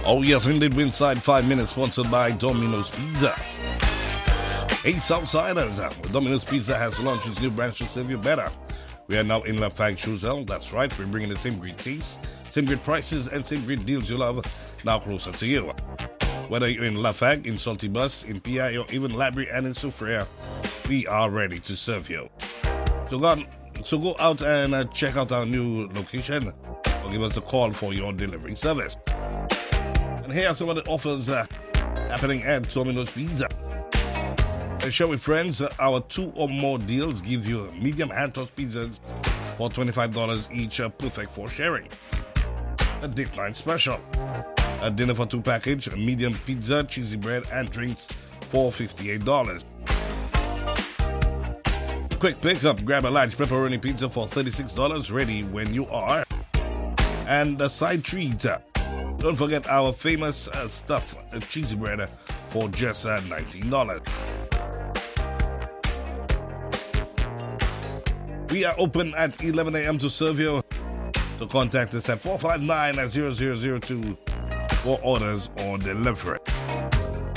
Oh yes, indeed, we're inside 5 minutes, sponsored by Domino's Pizza. Hey Southsiders, Domino's Pizza has launched its new branch to serve you better. We are now in Lafayette, Choiseul. That's right, we're bringing the same great taste, same great prices, and same great deals you love now closer to you. Whether you're in Lafayette, in Salty Bus, in PI, or even Labrie and in Soufriere, we are ready to serve you. So go out and check out our new location, or give us a call for your delivery service. And here are some of the offers happening at Domino's Pizza. Share with friends, our 2 or more deals give you medium hand-tossed pizzas for $25 each, perfect for sharing. A date night special. A dinner for 2 package, a medium pizza, cheesy bread, and drinks for $58. Quick pickup, grab a large pepperoni pizza for $36, ready when you are. And a side treat. Don't forget our famous stuffed cheesy bread for just $19. We are open at 11 a.m. to serve you. So contact us at 459-0002 for orders or delivery.